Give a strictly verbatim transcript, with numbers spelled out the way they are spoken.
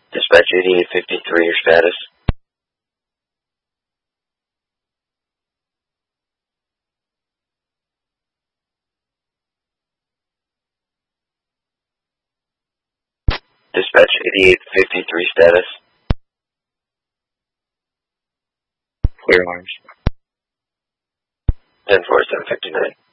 Dispatch eighty-eight fifty-three, your status. Dispatch eighty-eight fifty-three, status. Clear arms. ten four seven fifty-nine.